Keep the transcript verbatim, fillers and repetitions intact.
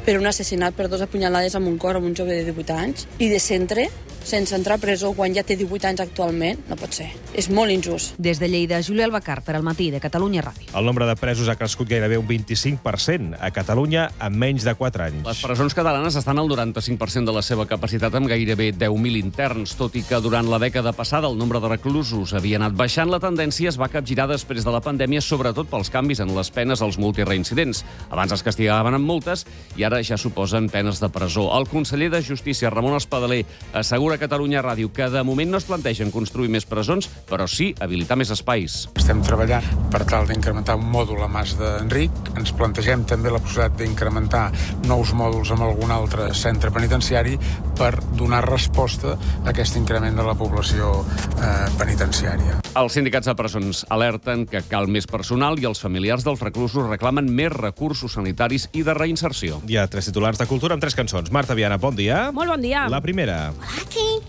per un assassinat per dos apunyalades amb un cor amb un jove de divuit anys, i de centre sense entrar a presó quan ja té divuit anys actualment, no pot ser. És molt injust. Des de Lleida, Júlia Albacar, per al Matí de Catalunya Ràdio. El nombre de presos ha crescut gairebé un vint-i-cinc per cent a Catalunya en menys de quatre anys. Les presons catalanes estan al noranta-cinc per cent de la seva capacitat, amb gairebé deu mil interns. Tot i que durant la dècada passada el nombre de reclusos havia anat baixant, la tendència es va capgirar després de la pandèmia, sobretot pels canvis en les penes als multireincidents. Abans es castigaven amb multes i ara ja suposen penes de presó. El conseller de Justícia, Ramon Espadaler, assegura a Catalunya Ràdio que de moment no es plantegen construir més presons, però sí habilitar més espais. Estem treballant per tal d'incrementar un mòdul a Mas d'Enric. Ens plantegem també la possibilitat d'incrementar nous mòduls en algun altre centre penitenciari per donar resposta a aquest increment de la població eh, penitenciària. Els sindicats de presons alerten que cal més personal i els familiars dels reclusos reclamen més recursos sanitaris i de reinserció. Hi ha tres titulars de cultura amb tres cançons. Marta Viana, bon dia. Molt bon dia. La primera. Aquí